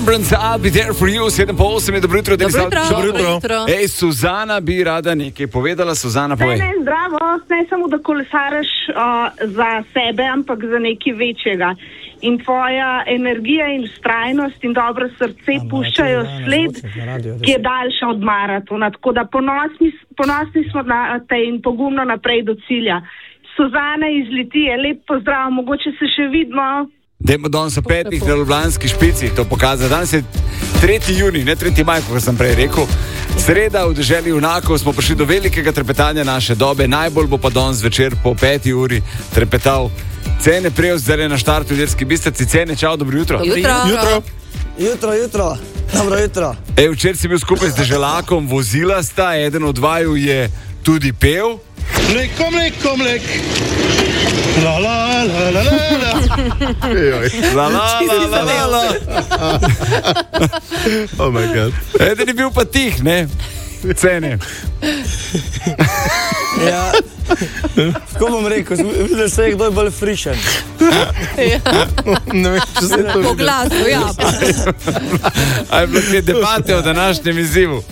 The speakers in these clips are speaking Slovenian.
Remembrance, I'll be there for you, 7:08 je dobro jutro. Dobro jutro. Ej, Suzana bi rada nekaj povedala. Suzana, povej. Ne, zdravo, ne samo da kolesariš za sebe, ampak za nekaj večjega. In tvoja energija in vztrajnost in dobro srce puščajo sled, ki je daljša od maratona. Tako da ponosni smo na te in pogumno naprej do cilja. Suzana iz Litije, lep pozdrav, mogoče se še vidimo. Dajmo danes o 5 na Ljubljanski špici to pokazati. Danes je 3. junij, ne 3. maj, kot sem prej rekel. Sreda v deželi junakov smo prišli do velikega trepetanja naše dobe. Najbolj bo pa danes večer po 5. uri trepetal Cene Prevz, zdaj na štartu v Ilirski Bistrici. Cene, čau, dobro jutro. Jutro. Dobro jutro. Včeraj si bil skupaj z deželakom, vozila sta, eden od vaju je tudi pel. Mlek. La la la la la la. La la la la la. Oh my god. Eden je bil pa tih, ne? Cene. Ja. Tako bom rekel, videl se je, kdo je bolj frišen. Ne vem, če se to Po glasu, ja. A je bilo te debate o današnjem izzivu?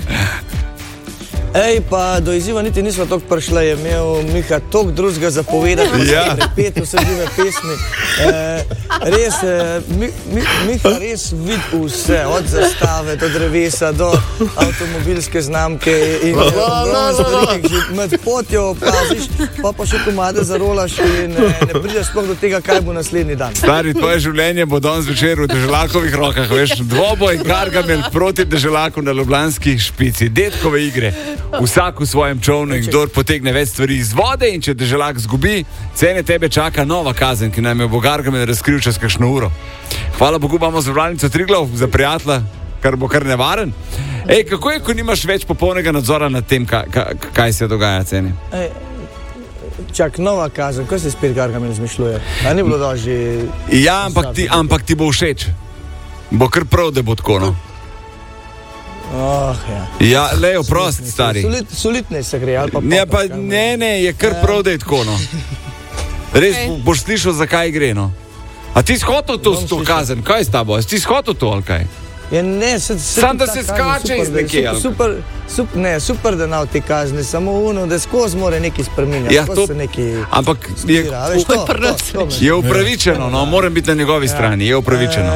Ej, pa do izziva niti nismo toliko prišli, je imel Miha toliko drugega zapovedati, Ja. repet vse žive pesmi. Res, Miha res vidi vse, od zastave do drevesa, do avtomobilske znamke in že med potjo opaziš, pa še komade zarolaš in ne prideš sploh do tega, kaj bo naslednji dan. Stari, tvoje življenje bo danes večer v deželakovih rokah, veš, dvoboj Gargamel proti deželaku na Ljubljanski špici, detkove igre. Vsak v svojem čovnu in kdor potegne več stvari iz vode in če deželak zgubi, Cene, tebe čaka nova kazen, ki nam jo bo Gargamel razkril čez kakšno uro. Hvala Bogu, imamo zavarovalnico Triglav za prijatelja, kar bo kar nevaren. Ej, kako je, ko nimaš več popolnega nadzora nad tem, kaj se dogaja, Cene? Čak, nova kazen, kaj se spet Gargamel izmišljuje? A ni bilo da že... Ja, ampak ti bo všeč. Bo kar prav, da bo tako, no. Ja, lejo, prost, stari. Solidne se gre, ali pa... Ja, pa ne, je kar prav, da je tako, no. Res boš slišal, zakaj gre, no. A ti si hotel to kazen, kaj je s tabo? Si hotel to, ali kaj? Ja, ne, Sam da se skače iz nekje, ali? Super, da nav te kazne, samo uno, da skozi more nekaj spreminjati. Ja, to, ampak je upravičeno, no, moram biti na njegovi strani, je upravičeno.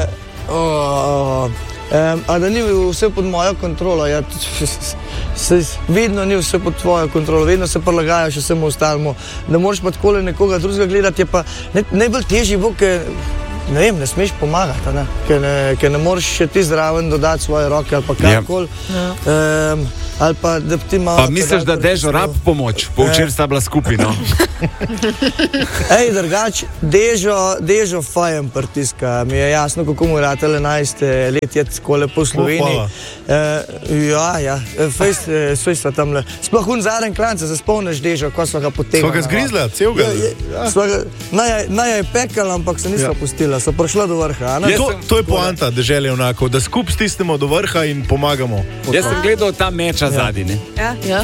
A da ni vse pod mojo kontrolo, ja, vedno ni vse pod tvojo kontrolo, vedno se prilagajaš vsemu ostalemu, da moraš pa takole nekoga drugega gledati, je pa najbolj težji bo, ker ne smeš pomagati, ne? Ker ne moreš še ti zraven dodati svoje roke ali pa karkoli. Ali pa da ti malo... Pa misliš, da Dežo rab pomoč? Po včeraj sta bila skupaj, no? Ej, drugač, Dežo fajem pritiska. Mi je jasno, kako mu je ratele 11 let je skole po Sloveniji. Ja, fejs sva tamle. Sploh zaren klanca, se spomniš Dežo, ko sva ga potegnila. Sva ga zgrizla, celega. Naj je pekala, ampak se nisva pustila, so prišla do vrha. To je poanta dežele onako, da skup stisnemo do vrha in pomagamo. Jaz sem gledal ta meča zadnji, ne? Ja.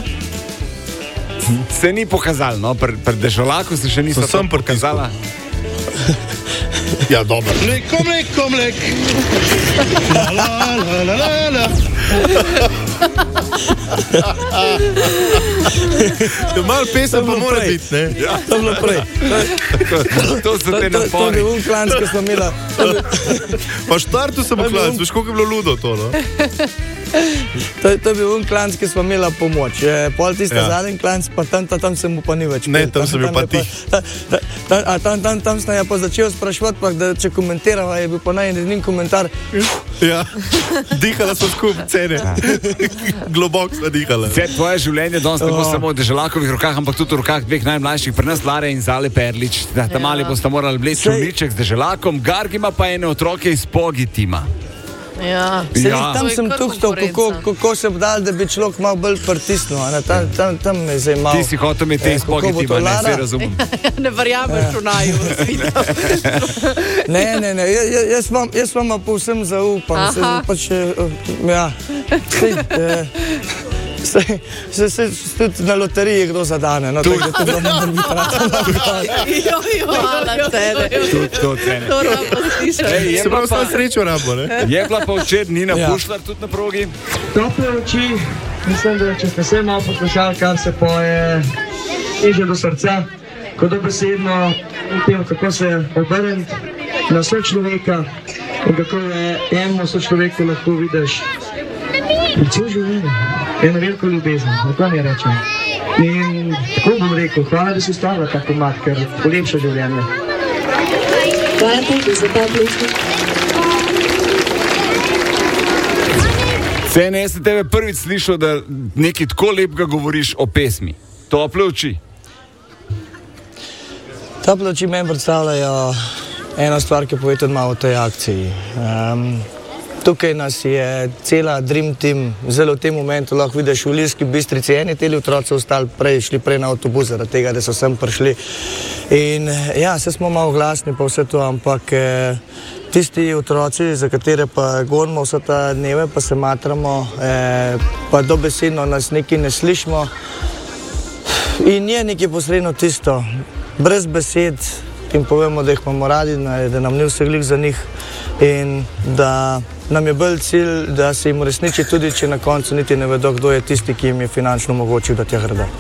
Se ni pokazalo, no, pri deželaku se še niso to pokazala. Ja, dobro. Mlek. La la la la la la. Mal pesem pa mora biti, ne? Ja, to je bilo prej. To so te napori. To je bil klanc, ki smo imela. Pa štartu sem klanc, veš, koliko je bilo ludo to, no? To je bil klanc, ki smo imela pomoč. Pol tiste zadnji klanc, pa tam se mu pa ni več. Ne, tam sem bil pa ti. Tam sem ja pa začel spraševati, pa da če komentirava, je bil pa najeden komentar. Ja, dihala so skup, Cene. Globok sva dihala. Vse tvoje življenje danes ne bo samo v deželakovih rokah, ampak tudi v rokah dveh najmlajših, pri nas Lare in Zale Perlič. Ta mali boste morali bleči čovniček z deželakom, Gargima pa ene otroke iz Pogi tima. Ja. Tam sem tuhtal, kako se dal, da bi človek malo bolj pritisnil. Tam me zdaj malo... Ti si hotel me te izpogi tima, ne, se razumem. Ne verjameš v naju. Ne, jaz vam povsem zaupam. Ja. Se tudi na loteriji kdo zadane. No, tako da to ne more biti Hvala, Cene. Tudi to cene. To moramo slišati. Se pravi, samo srečo rabo, ne? Je bila pa včeraj Nina Ja. Pušlar tudi na progi. Tople oči, mislim, da če ste se malo poslušali, kar se poje, teže do srca, kot dobesedno tem, kako se obrniti na sočloveka in kako je enemu sočloveku lahko vidiš cel življenje, eno veliko ljubezen, tako mi rečem. In tako bom rekel, hvala, da si ustvarila tako mat, ker polepša življenje. Hvala tudi za ta bližnji. Cene, jaz sem tebe prvič slišal, da nekaj tako lepega govoriš o pesmi. Tople oči. Tople oči meni predstavljajo eno stvar, ki pove tudi malo o tej akciji. Tukaj nas je cela Dream Team, zelo v tem momentu lahko vidiš v Ilirski Bistrici, eni teli otroci šli prej na avtobus, zaradi tega, da so sem prišli. In ja, se smo malo glasni pa vse to, ampak tisti otroci, za katere pa govorimo vse ta dneve, pa se matramo, pa dobesedno nas nekaj ne slišimo. In je nekaj posredno tisto, brez besed, jim povemo, da jih imamo radi, da nam ni vse glih za njih in da nam je bolj cilj, da se jim uresniči, tudi če na koncu niti ne vedo, kdo je tisti, ki jim je finančno omogočil, da tja gredo.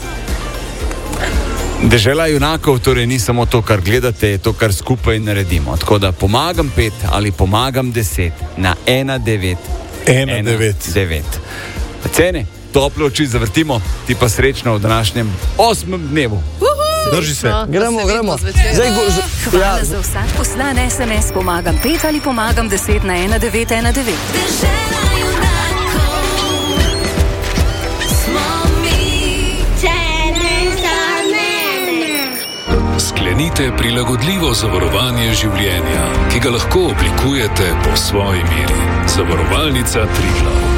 Dežela junakov torej ni samo to, kar gledate, je to, kar skupaj naredimo. Tako da pomagam 5 ali pomagam 10 na 1919. Cene, tople oči zavrtimo, ti pa srečno v današnjem 8. dnevu. Drži se. Gremo. Hvala za vsak poslan SMS pomagam 5 ali pomagam 10 na 1919. Sklenite prilagodljivo zavarovanje življenja, ki ga lahko oblikujete po svoji meri. Zavarovalnica Triglav.